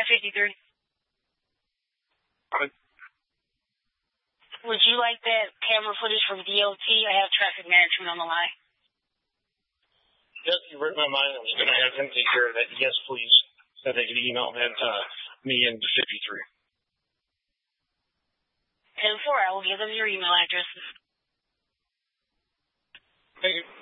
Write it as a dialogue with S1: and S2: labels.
S1: 553. Would you like that camera footage from DOT? I have traffic management on the line.
S2: Yes, you read my mind. I was going to have them take care of that. Yes, please. So they could email that me into 53.
S1: 10-4. I will give them your email address.
S2: Thank you.